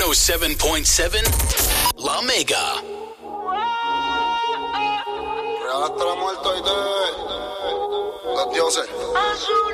107.7 La Mega. Real hasta la muerte hoy de los dioses. Azul